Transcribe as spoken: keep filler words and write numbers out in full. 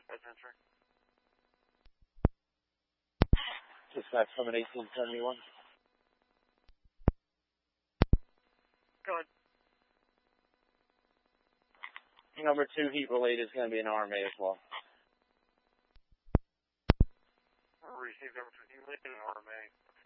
Adventure. Dispatch Summit eighteen seventy-one. Go ahead. Number two heat related is going to be an R M A as well. Received number two heat related and R M A.